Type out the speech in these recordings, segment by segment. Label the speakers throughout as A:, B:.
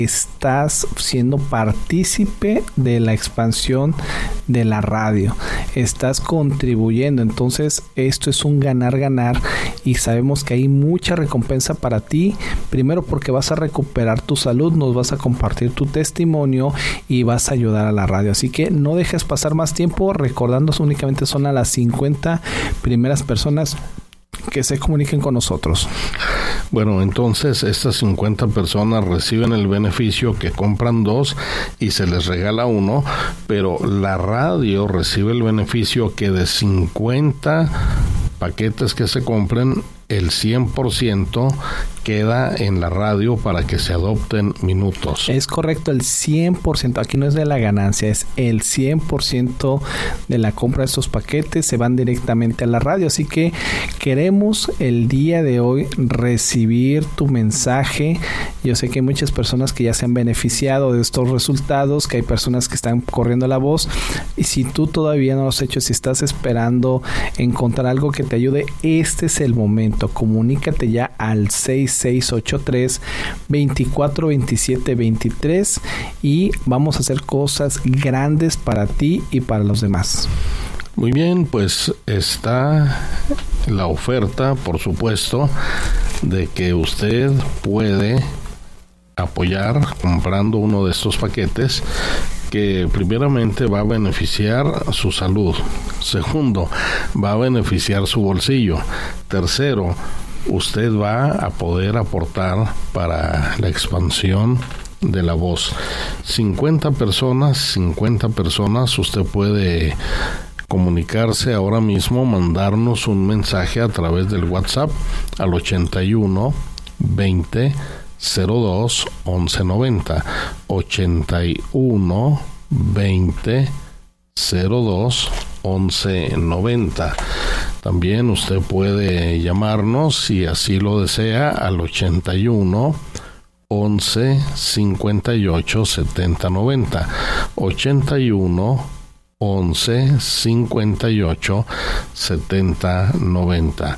A: estás siendo partícipe de la expansión de la radio, estás contribuyendo. Entonces esto es un ganar-ganar y sabemos que hay mucha recompensa para ti, primero porque vas a recuperar tu salud, nos vas a compartir tu testimonio y vas a ayudar a la radio, así que no dejes pasar más tiempo. Recordando, únicamente son a las 50 primeras personas que se comuniquen con nosotros.
B: Bueno, entonces estas 50 personas reciben el beneficio que compran 2 y se les regala 1, pero la radio recibe el beneficio que de 50 paquetes que se compren, el 100% queda en la radio para que se adopten minutos.
A: Es correcto, el 100%, aquí no es de la ganancia, es el 100% de la compra de estos paquetes se van directamente a la radio, así que queremos el día de hoy recibir tu mensaje. Yo sé que hay muchas personas que ya se han beneficiado de estos resultados, que hay personas que están corriendo la voz, y si tú todavía no lo has hecho, si estás esperando encontrar algo que te ayude, este es el momento. Comunícate ya al 6683-242723 y vamos a hacer cosas grandes para ti y para los demás.
B: Muy bien, pues está la oferta, por supuesto, de que usted puede apoyar comprando uno de estos paquetes, que primeramente va a beneficiar su salud, segundo, va a beneficiar su bolsillo, tercero, usted va a poder aportar para la expansión de la voz. 50 personas, usted puede comunicarse ahora mismo, mandarnos un mensaje a través del WhatsApp al 81 20 02 11 90, 81 20 02 11 90. También usted puede llamarnos, si así lo desea, al 81 11 58 70 90, 81 11 58 70 90.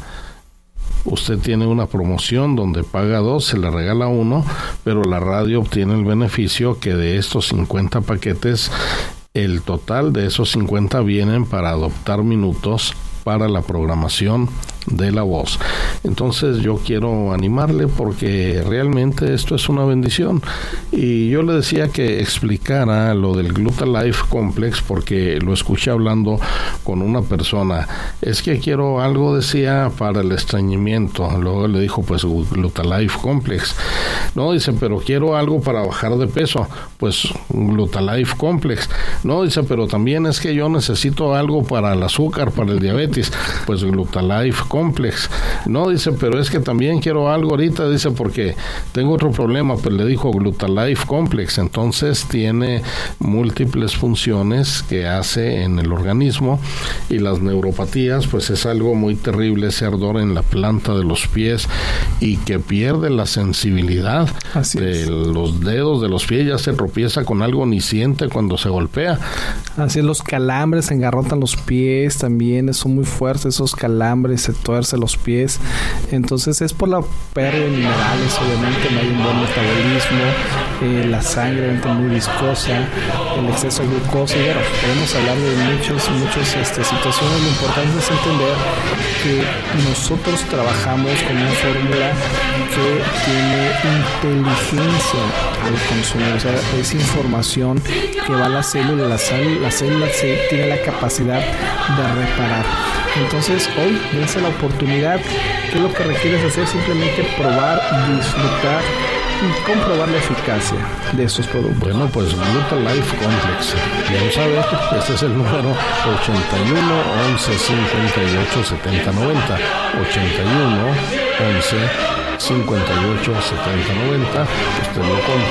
B: Usted tiene una promoción donde paga 2, se le regala 1, pero la radio obtiene el beneficio que de estos 50 paquetes, el total de esos 50 vienen para adoptar minutos para la programación de la voz. Entonces yo quiero animarle porque realmente esto es una bendición, y yo le decía que explicara lo del Glutalife Complex porque lo escuché hablando con una persona. Es que quiero algo, decía, para el estreñimiento. Luego le dijo, pues Glutalife Complex. No, dice, pero quiero algo para bajar de peso. Pues Glutalife Complex. No, dice, pero también es que yo necesito algo para el azúcar, para el diabetes. Pues Glutalife Complex. No, dice, pero es que también quiero algo ahorita, dice, porque tengo otro problema. Pues le dijo Glutalife Complex. Entonces tiene múltiples funciones que hace en el organismo, y las neuropatías, pues es algo muy terrible, ese ardor en la planta de los pies y que pierde la sensibilidad de los dedos de los pies, ya se tropieza con algo ni siente cuando se golpea.
A: Así es, los calambres se engarrotan los pies también, son muy fuertes esos calambres, se tuerce los pies. Entonces es por la pérdida de minerales, obviamente no hay un buen metabolismo, la sangre obviamente muy viscosa, el exceso de glucosa, y bueno, podemos hablar de muchas situaciones. Lo importante es entender que nosotros trabajamos con una fórmula que tiene inteligencia al consumir, o sea, es información que va a la célula, la célula tiene la capacidad de reparar. Entonces hoy dense la oportunidad. ¿Qué es lo que requieres hacer? Simplemente probar, disfrutar y comprobar la eficacia de estos productos.
B: Bueno, pues Glutalife Complex, ya lo sabe, este es el número 81 11 58 70 90, 81 11 58 70 90. Usted lo compra